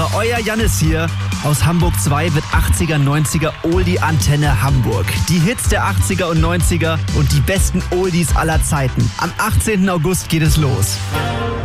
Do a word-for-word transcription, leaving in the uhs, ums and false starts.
Zuhörer, euer Jannis hier. Aus Hamburg zwei wird achtziger, neunziger Oldie-Antenne Hamburg. Die Hits der achtziger und neunziger und die besten Oldies aller Zeiten. Am achtzehnten August geht es los.